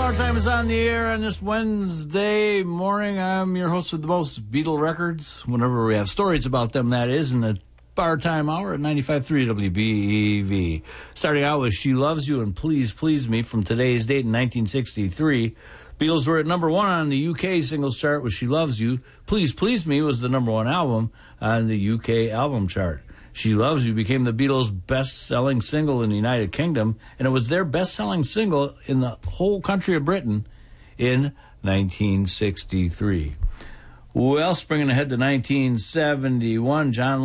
Power Time is on the air on this Wednesday morning. I'm your host with the most, Beatle Records. Whenever we have stories about them, that is, in the Power Time Hour at 95.3 WBEV. Starting out with She Loves You and Please Please Me from today's date in 1963. Beatles were at number one on the UK singles chart with She Loves You. Please Please Me was the number one album on the UK album chart. She Loves You became the Beatles' best-selling single in the United Kingdom, and it was their best-selling single in the whole country of Britain in 1963. Well, springing ahead to 1971, John